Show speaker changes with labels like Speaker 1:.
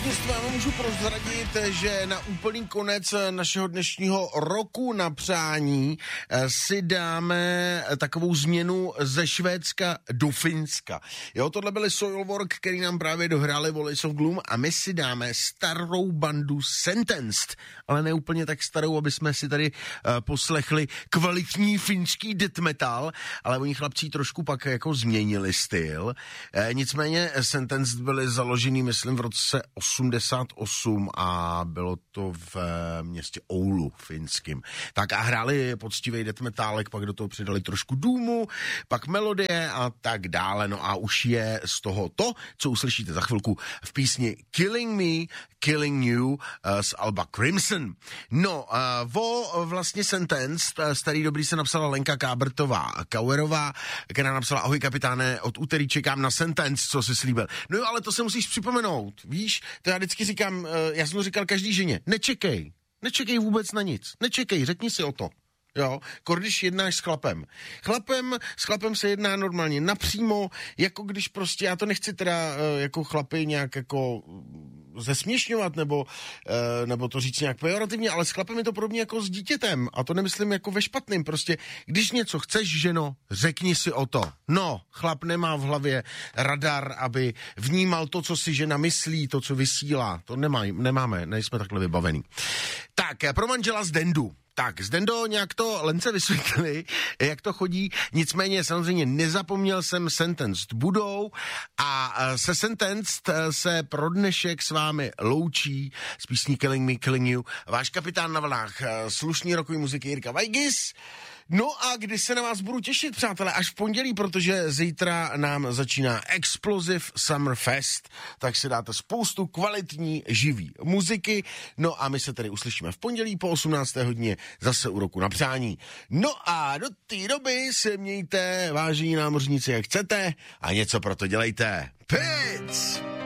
Speaker 1: zdravotnictví vám můžu prozradit, že na úplný konec našeho dnešního roku na přání si dáme takovou změnu ze Švédska do Finska. Jo, tohle byly Soilwork, který nám právě dohráli Volleys of Gloom a my si dáme starou bandu Sentenced, ale ne úplně tak starou, aby jsme si tady poslechli kvalitní finský death metal, ale oni chlapci trošku pak jako změnili styl. Nicméně Sentenced byli založený, myslím, v roce 88 a bylo to v městě Oulu finským. Tak a hráli poctivý death metalek, pak do toho přidali trošku doomu, pak melodie a tak dále. No a už je z toho to, co uslyšíte za chvilku v písni Killing Me, Killing You z alba Crimson. No, vlastně Sentenced, starý dobrý se napsala Lenka Kábrtová-Kauerová, která napsala: ahoj kapitáne, od úterý čekám na Sentenced, co jsi slíbil. No jo, ale to se musíš připomenout, víš? To já vždycky říkám, já jsem to říkal každý ženě, nečekej vůbec na nic, řekni si o to. Jo, když jednáš s chlapem. S chlapem se jedná normálně napřímo, jako když prostě, já to nechci teda jako chlapy nějak jako zesměšňovat, nebo to říct nějak pejorativně, ale s chlapem je to podobně jako s dítětem a to nemyslím jako ve špatným, prostě když něco chceš, ženo, řekni si o to. No, chlap nemá v hlavě radar, aby vnímal to, co si žena myslí, to, co vysílá, to nemáme, nejsme takhle vybavený. Tak, pro manžela z Dendu. Tak, z Dendo nějak to Lence vysvětlili, jak to chodí, nicméně samozřejmě nezapomněl jsem Sentenced budou a se Sentenced se pro dnešek s vámi loučí s písní Killing Me, Killing You váš kapitán na vlnách slušný rockový muziky Jirka Vajgis. No a kdy se na vás budu těšit, přátelé, až v pondělí, protože zítra nám začíná Explosive Summer Fest, tak si dáte spoustu kvalitní živý muziky, no a my se tady uslyšíme v pondělí po 18. hodině zase u roku na přání. No a do té doby se mějte, vážení námořníci, jak chcete a něco pro to dělejte. Pic!